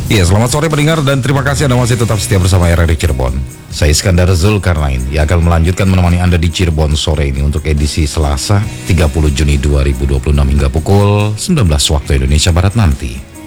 Iya, selamat sore pendengar dan terima kasih Anda masih tetap setia bersama RRI Cirebon. Saya Iskandar Zulkarnain yang akan melanjutkan menemani Anda di Cirebon sore ini untuk edisi Selasa 30 Juni 2026 hingga pukul 19 waktu Indonesia Barat nanti.